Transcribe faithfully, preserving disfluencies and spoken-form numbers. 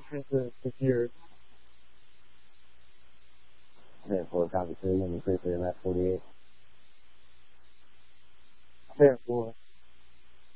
entrances secured. ten four, copy three, and increase the M S forty-eight. ten four.